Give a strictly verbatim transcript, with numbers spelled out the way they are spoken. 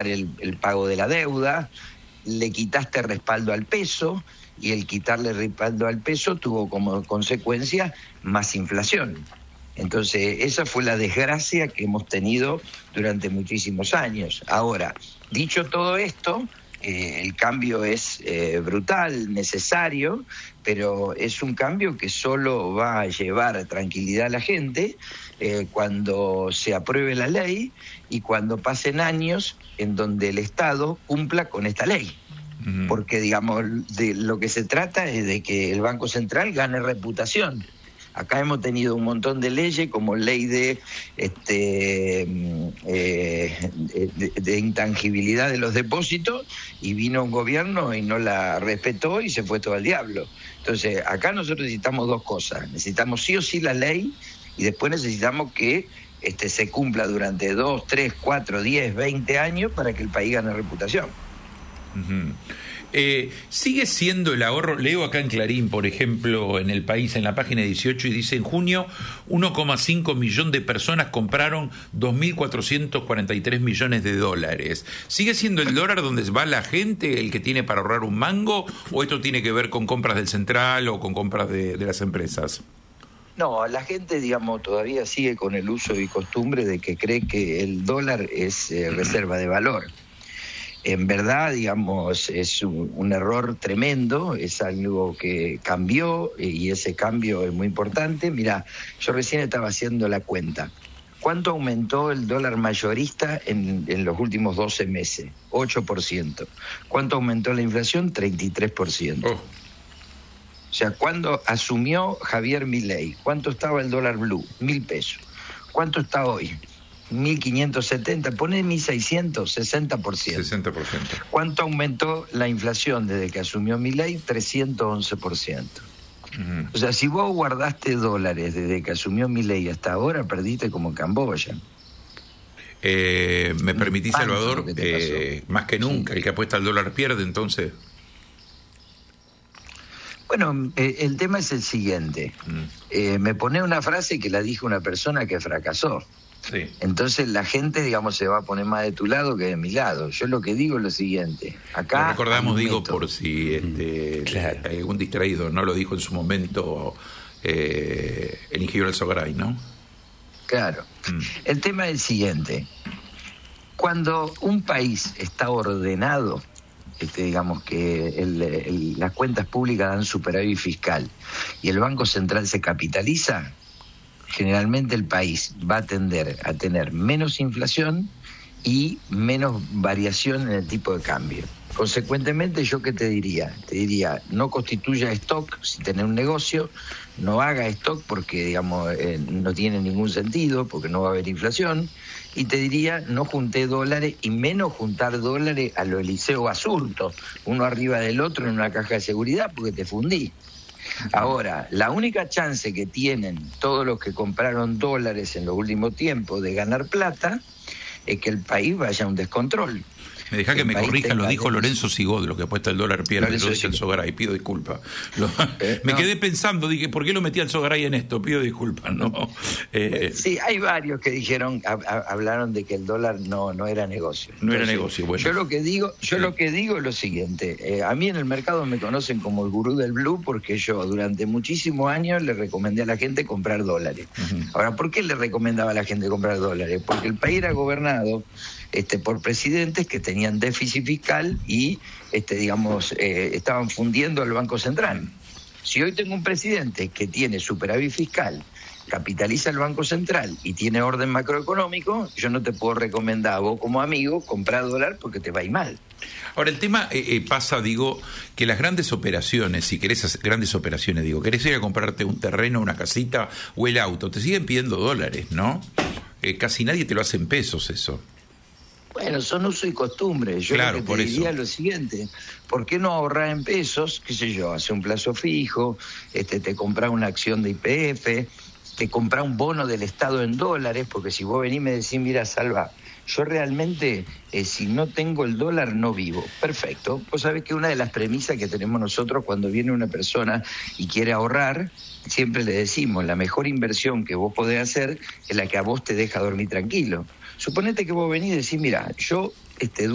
el, el pago de la deuda, le quitaste respaldo al peso, y el quitarle respaldo al peso tuvo como consecuencia más inflación. Entonces, esa fue la desgracia que hemos tenido durante muchísimos años. Ahora, dicho todo esto, eh, el cambio es eh, brutal, necesario, pero es un cambio que solo va a llevar tranquilidad a la gente eh, cuando se apruebe la ley y cuando pasen años en donde el Estado cumpla con esta ley. Uh-huh. Porque, digamos, de lo que se trata es de que el Banco Central gane reputación. Acá hemos tenido un montón de leyes como ley de, este, eh, de, de intangibilidad de los depósitos, y vino un gobierno y no la respetó y se fue todo al diablo. Entonces, acá nosotros necesitamos dos cosas. Necesitamos sí o sí la ley, y después necesitamos que este, se cumpla durante dos, tres, cuatro, diez, veinte años para que el país gane reputación. Uh-huh. Eh, sigue siendo el ahorro, leo acá en Clarín, por ejemplo, en El País, en la página dieciocho, y dice: en junio uno coma cinco millón de personas compraron dos mil cuatrocientos cuarenta y tres millones de dólares. ¿Sigue siendo el dólar donde va la gente el que tiene para ahorrar un mango, o esto tiene que ver con compras del central o con compras de, de las empresas? No, la gente, digamos, todavía sigue con el uso y costumbre de que cree que el dólar es eh, reserva de valor. En verdad, digamos, es un, un error tremendo, es algo que cambió y ese cambio es muy importante. Mirá, yo recién estaba haciendo la cuenta. ¿Cuánto aumentó el dólar mayorista en, en los últimos doce meses? ocho por ciento. ¿Cuánto aumentó la inflación? treinta y tres por ciento. Oh. O sea, ¿cuándo asumió Javier Milei? ¿Cuánto estaba el dólar blue? Mil pesos. ¿Cuánto está hoy? mil quinientos setenta, poné mil seiscientos, sesenta por ciento. sesenta por ciento. ¿Cuánto aumentó la inflación desde que asumió Milei? trescientos once por ciento. Uh-huh. O sea, si vos guardaste dólares desde que asumió Milei hasta ahora, perdiste como en Camboya. Eh, ¿Me permitís, Salvador? Eh, más que nunca, sí. El que apuesta al dólar pierde, entonces. Bueno, eh, el tema es el siguiente. Uh-huh. Eh, me pone una frase que la dijo una persona que fracasó. Sí. Entonces la gente, digamos, se va a poner más de tu lado que de mi lado. Yo lo que digo es lo siguiente. Acá lo recordamos, digo, método. Por si este, claro. algún distraído no lo dijo en su momento eh, el ingeniero Alzogaray, ¿no? Claro. Mm. El tema es el siguiente. Cuando un país está ordenado, este, digamos que el, el, las cuentas públicas dan superávit fiscal y el Banco Central se capitaliza, generalmente el país va a tender a tener menos inflación y menos variación en el tipo de cambio. Consecuentemente, ¿yo qué te diría? Te diría, no constituya stock si tenés un negocio, no haga stock porque, digamos, eh, no tiene ningún sentido, porque no va a haber inflación, y te diría, no junté dólares, y menos juntar dólares a lo Eliseo Basurto, uno arriba del otro en una caja de seguridad, porque te fundí. Ahora, la única chance que tienen todos los que compraron dólares en los últimos tiempos de ganar plata es que el país vaya a un descontrol. Me deja que me corrijan, lo dijo Lorenzo Sigod, lo que apuesta el dólar pierde, lo dice Alzogaray, pido disculpas. Lo, eh, me no. quedé pensando, dije, ¿por qué lo metí Alzogaray en esto? Pido disculpas, ¿no? Eh, sí, hay varios que dijeron, a, a, hablaron de que el dólar no, no era negocio. No Entonces, era negocio, bueno. Yo lo que digo, yo sí. lo que digo es lo siguiente, eh, a mí en el mercado me conocen como el gurú del blue porque yo durante muchísimos años le recomendé a la gente comprar dólares. Uh-huh. Ahora, ¿por qué le recomendaba a la gente comprar dólares? Porque el país era gobernado Este, por presidentes que tenían déficit fiscal y, este, digamos, eh, estaban fundiendo al Banco Central. Si hoy tengo un presidente que tiene superávit fiscal, capitaliza el Banco Central y tiene orden macroeconómico, yo no te puedo recomendar a vos como amigo comprar dólar porque te va a ir mal. Ahora, el tema eh, eh, pasa, digo, que las grandes operaciones, si querés hacer grandes operaciones, digo, querés ir a comprarte un terreno, una casita o el auto, te siguen pidiendo dólares, ¿no? Eh, casi nadie te lo hace en pesos eso. Bueno, son uso y costumbre. Yo claro, lo que por te diría eso. lo siguiente, ¿por qué no ahorrar en pesos? Qué sé yo, hace un plazo fijo, este, te compras una acción de Y P F, te compras un bono del Estado en dólares, porque si vos venís y me decís, mira, Salva, yo realmente, eh, si no tengo el dólar, no vivo. Perfecto. Vos sabés que una de las premisas que tenemos nosotros cuando viene una persona y quiere ahorrar, siempre le decimos, la mejor inversión que vos podés hacer es la que a vos te deja dormir tranquilo. Suponete que vos venís y decís, mira, yo este